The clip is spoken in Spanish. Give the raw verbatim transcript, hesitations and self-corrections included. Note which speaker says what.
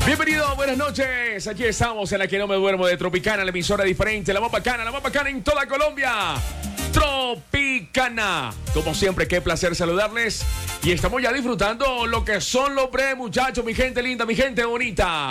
Speaker 1: Bienvenido, buenas noches. Aquí estamos en la que no me duermo de Tropicana, la emisora diferente, la más bacana, la más bacana en toda Colombia. Tropicana. Como siempre, qué placer saludarles. Y estamos ya disfrutando lo que son los breves, muchachos, mi gente linda, mi gente bonita.